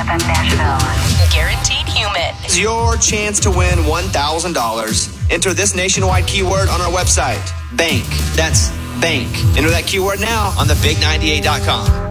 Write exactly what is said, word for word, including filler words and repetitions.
F M Nashville. Guaranteed human. It's your chance to win one thousand dollars. Enter this nationwide keyword on our website, bank. That's bank. Enter that keyword now on the big ninety-eight dot com.